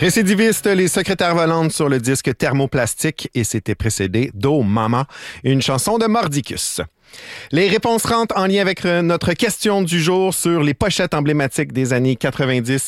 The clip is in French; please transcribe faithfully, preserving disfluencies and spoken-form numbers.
Récidiviste, les secrétaires volantes sur le disque Thermoplastique et c'était précédé d'O Mama, une chanson de Mordicus. Les réponses rentrent en lien avec notre question du jour sur les pochettes emblématiques des années quatre-vingt-dix